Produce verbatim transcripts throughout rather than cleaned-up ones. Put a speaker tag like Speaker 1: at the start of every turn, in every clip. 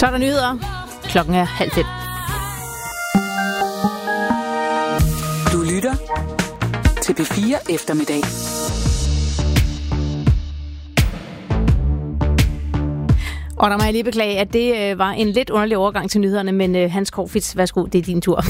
Speaker 1: Så er der nyheder. Klokken er halv fem.
Speaker 2: Du lytter til P fire Eftermiddag.
Speaker 1: Og der må jeg lige beklage, at det øh, var en lidt underlig overgang til nyhederne, men øh, Hans Korfitz, værsgo, det er din tur.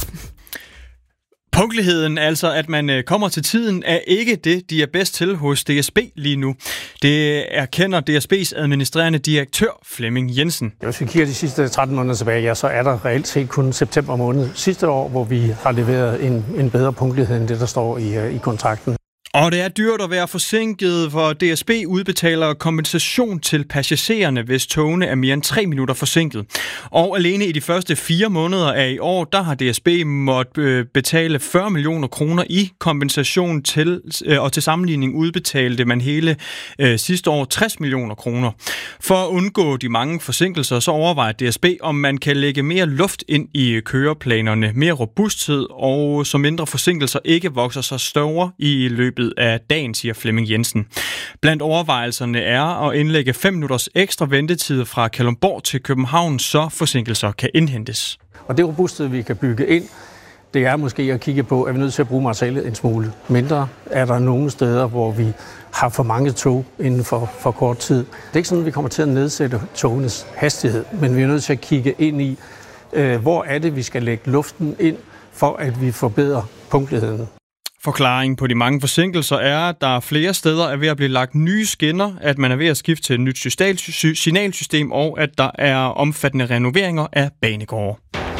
Speaker 3: Punktligheden, altså at man kommer til tiden, er ikke det, de er bedst til hos D S B lige nu. Det erkender D S B's administrerende direktør Flemming Jensen.
Speaker 4: Hvis vi kigger de sidste tretten måneder tilbage, ja, så er der reelt set kun september måned sidste år, hvor vi har leveret en, en bedre punktlighed end det, der står i, i kontrakten.
Speaker 3: Og det er dyrt at være forsinket, for D S B udbetaler kompensation til passagererne, hvis togene er mere end tre minutter forsinket. Og alene i de første fire måneder af i år, der har D S B måttet betale fyrre millioner kroner i kompensation til, og til sammenligning udbetalte man hele øh, sidste år tres millioner kroner. For at undgå de mange forsinkelser, så overvejer D S B, om man kan lægge mere luft ind i køreplanerne, mere robusthed, og så mindre forsinkelser ikke vokser så store i løbet af dagen, siger Flemming Jensen. Blandt overvejelserne er at indlægge fem minutters ekstra ventetid fra Kalundborg til København, så forsinkelser kan indhentes.
Speaker 4: Og det robusthed, vi kan bygge ind, det er måske at kigge på, at vi er nødt til at bruge materialet en smule mindre. Er der nogle steder, hvor vi har for mange tog inden for, for kort tid? Det er ikke sådan, at vi kommer til at nedsætte togenes hastighed, men vi er nødt til at kigge ind i, øh, hvor er det, vi skal lægge luften ind, for at vi forbedrer punktligheden.
Speaker 3: Forklaringen på de mange forsinkelser er, at der flere steder er ved at blive lagt nye skinner, at man er ved at skifte til et nyt signalsystem, og at der er omfattende renoveringer af banegårde.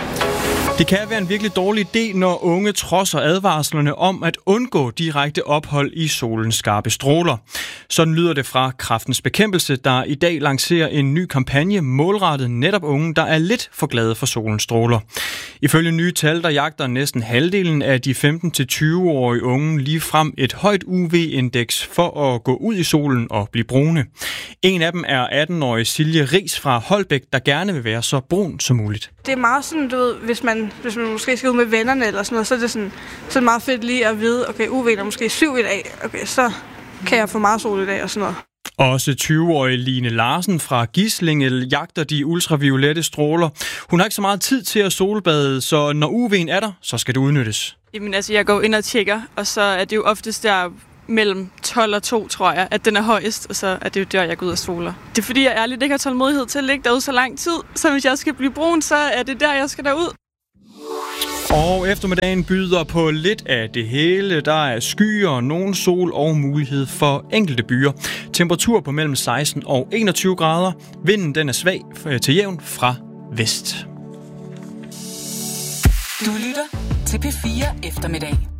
Speaker 3: Det kan være en virkelig dårlig idé, når unge trodser advarslerne om at undgå direkte ophold i solens skarpe stråler. Sådan lyder det fra Kræftens Bekæmpelse, der i dag lancerer en ny kampagne målrettet netop unge, der er lidt for glade for solens stråler. Ifølge nye tal, der jagter næsten halvdelen af de femten til tyve-årige unge lige frem et højt U V-indeks for at gå ud i solen og blive brune. En af dem er atten-årige Silje Ries fra Holbæk, der gerne vil være så brun som muligt.
Speaker 5: Det er meget sådan, du ved, hvis man, hvis man måske skal ud med vennerne eller sådan noget, så er det sådan, så er det meget fedt lige at vide, okay, U V'en er måske syv i dag, okay, så kan jeg få meget sol i dag og sådan noget.
Speaker 3: Også tyve-årige Line Larsen fra Gislinge jagter de ultraviolette stråler. Hun har ikke så meget tid til at solbade, så når U V'en er der, så skal det udnyttes.
Speaker 6: Jamen altså, jeg går ind og tjekker, og så er det jo oftest der mellem tolv og to, tror jeg, at den er højest, og så er det jo der, jeg går ud og soler. Det er fordi, jeg ærligt ikke har tålmodighed til at ligge derude så lang tid, så hvis jeg skal blive brun, så er det der, jeg skal derud.
Speaker 3: Og eftermiddagen byder på lidt af det hele. Der er skyer, nogen sol og mulighed for enkelte byer. Temperatur på mellem seksten og enogtyve grader. Vinden den er svag til jævn fra vest.
Speaker 2: Du lytter til P fire Eftermiddag.